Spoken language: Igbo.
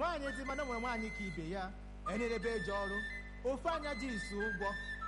nwaanyị dị mana nwere nwaanyị ka ibe ya enyerebe eji ọrụ ofu anya ji isu ụgwọ